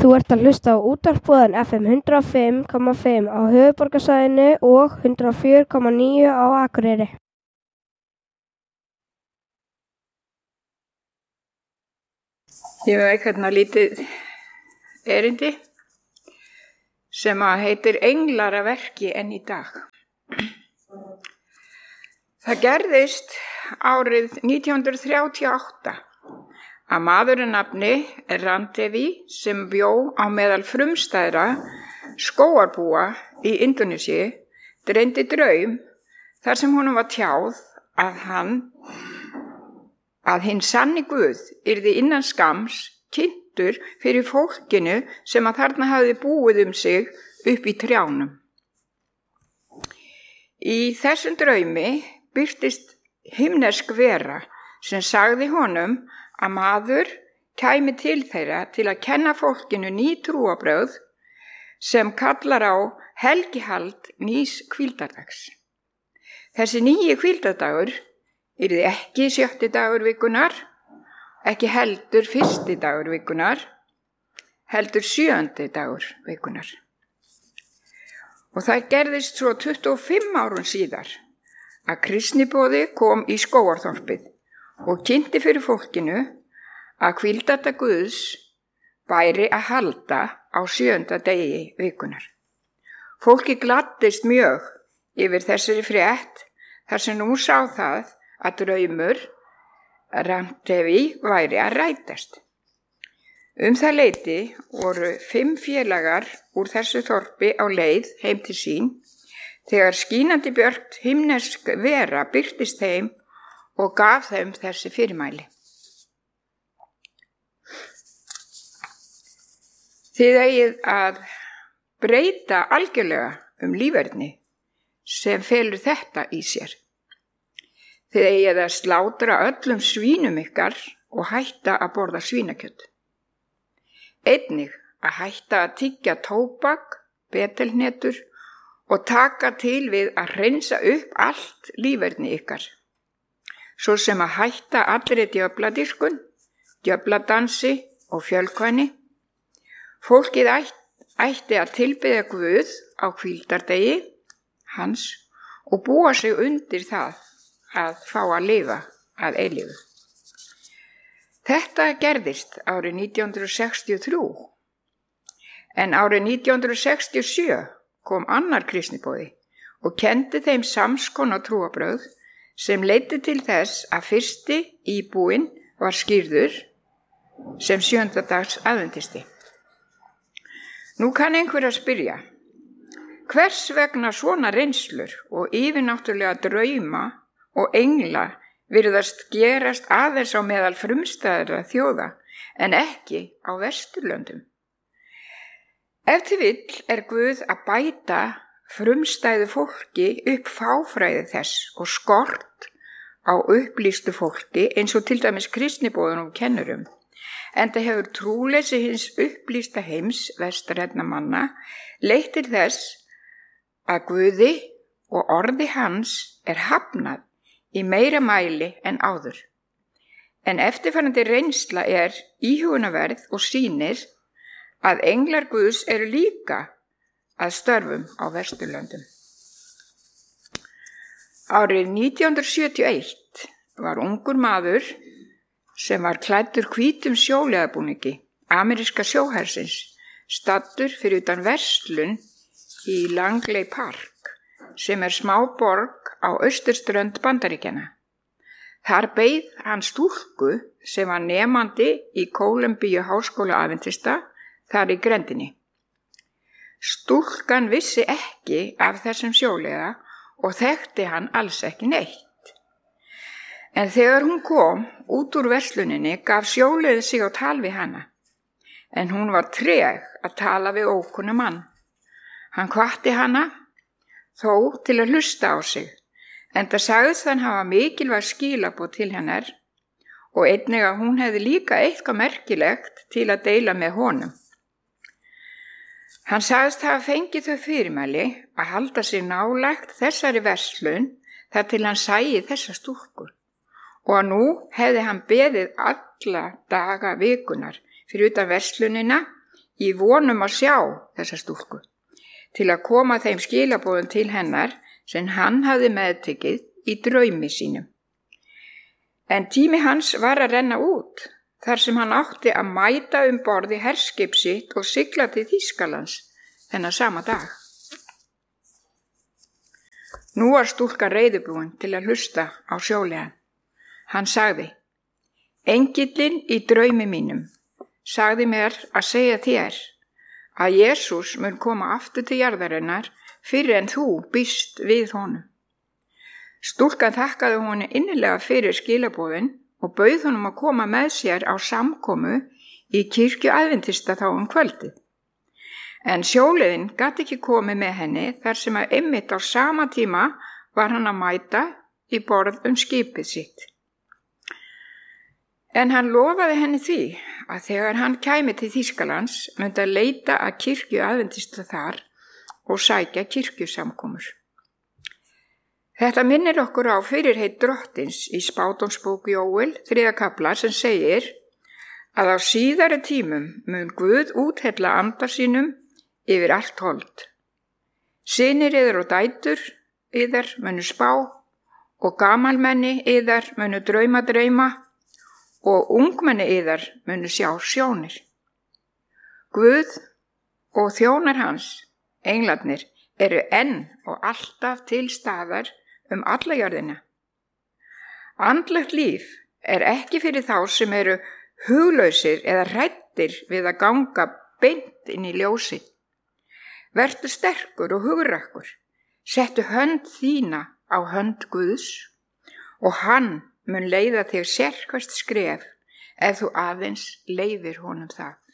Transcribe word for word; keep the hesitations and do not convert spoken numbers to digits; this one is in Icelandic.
Þú ert að hlusta á útvarpsbóðan F M hundrað og fimm komma fimm á höfuðborgarsvæðinu og hundrað og fjögur komma níu á Akureyri. Ég veit hérna lítið erindi sem að heitir Englar að verki enn í dag. Það gerðist árið nítján hundruð þrjátíu og átta að maðurinn nafni Randevi sem bjó á meðal frumstæðra skógarbúa í Indónesíu dreymdi draum þar sem honum var tjáð að hann að hinn sanni Guð yrði innan skams kynntur fyrir fólkinu sem að þarna hafði búið um sig upp í trjánum. Í þessum draumi birtist himnesk vera sem sagði honum að maður kæmi til þeirra til að kenna fólkinu ný trúarbrögð sem kallar á helgihald nýs hvíldardags. Þessi nýji hvíldardagur yrði ekki sjötti dagur vikunar, ekki heldur fyrsti dagur vikunar, heldur sjöundi dagur vikunar. Og það gerðist svo tuttugu og fimm árum síðar að kristniboði kom í Skógarþorpið og kynnti fyrir fólkinu að hvíldardag Guðs væri að halda á sjöunda degi vikunar. Fólki gladdist mjög yfir þessari frétt þar sem nú sá það að draumur Randevi væri að rætast. Um það leyti voru fimm félagar úr þessu þorpi á leið heim til sín þegar skínandi björt himnesk vera birtist þeim og gaf þeim þessi fyrirmæli. Þið eigið að breyta algjörlega um líferni sem felur þetta í sér. Þið eigið að slátra öllum svínum ykkar og hætta að borða svínakjöt. Einnig að hætta að tyggja tóbak, betelhnetur og taka til við að hreinsa upp allt líferni ykkar. Svo sem að hætta allri djöfladyrkun, djöfladansi og fjölkvæni. Fólkið ætt, ætti að tilbiðja Guð á hvíldardegi hans og búa sig undir það að fá að lifa að eilífu. Þetta gerðist árið nítján hundruð sextíu og þrjú, en árið nítján hundruð sextíu og sjö kom annar kristniboði og kenndi þeim samskonar trúarbrögð sem leiddi til þess að fyrsti íbúinn var skírður sem sjöunda dags aðventisti. Nú kann einhver að spyrja, hvers vegna svona reynslur og yfirnáttúrulega drauma og engla virðast gerast aðeins á meðal frumstæðra þjóða en ekki á Vesturlöndum? Ef til vill er Guð að bæta frumstæðu fólki upp fáfræði þess og skort á upplýstu fólki eins og til dæmis kristniboðunum kennurum, enda hefur trúleysi hins upplýsta heims vestrænna manna leitt til þess að Guði og orði hans er hafnað í meira mæli en áður. En eftirfarandi reynsla er íhugunarverð og sýnir að englar Guðs eru líka að störfum á Vesturlöndum. Árið nítján hundruð sjötíu og eitt var ungur maður sem var klæddur hvítum sjóliðabúningi ameríska sjóhersins staddur fyrir utan verslun í Langley Park sem er smá borg á austurströnd Bandaríkjanna. Þar beið hann stúlku sem var nemandi í Kólumbíu háskóla aðventista þar í grendinni. Stúlkan vissi ekki af þessum sjóliða og þekkti hann alls ekki neitt. En þegar hún kom út úr versluninni gaf sjóliðið sig á tal við hana, en hún var treg að tala við ókunna mann. Hann hvatti hana þó til að hlusta á sig, enda sagðist hann hafa mikilvæg skilaboð til hennar og einnig að hún hefði líka eitthvað merkilegt til að deila með honum. Hann sagðist hafa fengið þau fyrirmæli að halda sig nálægt þessari verslun þar til hann sæi þessa stúlku og að nú hefði hann beðið alla daga vikunar fyrir utan verslunina í vonum að sjá þessa stúlku, til að koma þeim skilaboðum til hennar sem hann hafði meðtekið í draumi sínum. En tími hans var að renna út, þar sem hann átti að mæta um borð í herskip sitt og sigla til Þýskalands þennan sama dag. Nú var stúlkan reiðubúin til að hlusta á sjóliðan. Hann sagði: Engillinn í draumi mínum sagði mér að segja þér að Jesús mun koma aftur til jarðarinnar fyrir en þú býst við honum. Stúlkan þakkaði honum innilega fyrir skilaboðin og bauð honum að koma með sér á samkomu í kirkju aðventista þá um kvöldið. En sjóliðinn gat ekki komið með henni þar sem að einmitt á sama tíma var hann að mæta í borð um skipið sitt. En hann lofaði henni því að þegar hann kæmi til Þýskalands myndi að leita að kirkju aðventista þar og sækja kirkjusamkomur. Þetta minnir okkur á fyrirheit drottins í spádómsbók Jóel þriðja kafla sem segir að á síðari tímum mun Guð úthella anda sínum yfir allt hold. Synir yðar og dætur yðar munu spá og gamalmenni yðar munu drauma drauma og ungmenni yðar munu sjá sjónir. Guð og þjónar hans, englarnir, eru enn og alltaf til staðar um alla jörðina. Andlegt líf er ekki fyrir þá sem eru huglausir eða hræddir við að ganga beint inn í ljósi. Vertu sterkur og hugrakkur, settu hönd þína á hönd Guðs og hann mun leiða þig sérhvert skref ef þú aðeins leyfir honum það.